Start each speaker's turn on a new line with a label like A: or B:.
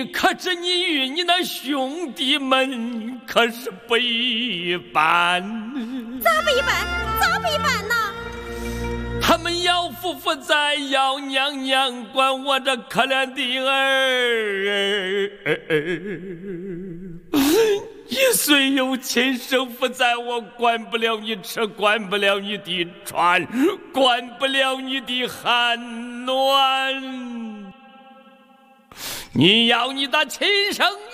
A: 可是你与你那兄弟们可是不一般。
B: 咋不一般？咋不一般呢？
A: 他们姚夫妇在，姚娘娘管我这可怜的儿。你虽有亲生父在，我管不了你吃，管不了你的穿，管不了你的寒暖。你要你的亲生